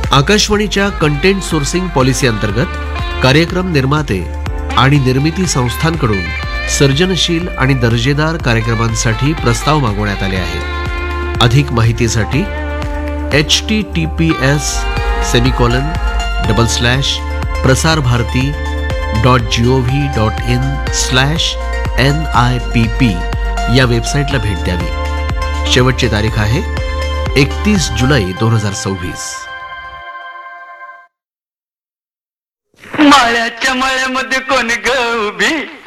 आकाशवाणीच्या content sourcing policy अंतर्गत कार्यक्रम निर्माते आणि निर्मिती संस्थांकडून सर्जनशील आणि दर्जेदार कार्यक्रमांसाठी प्रस्ताव मागवण्यात आले आहेत. अधिक माहितीसाठी https://prasarbharati.gov.in/NIPP या वेबसाईटला भेट द्यावी. शेवटची तारीख आहे 31 जुलै 2026. माळ्याच्या माळ्यामध्ये कोण ग उभी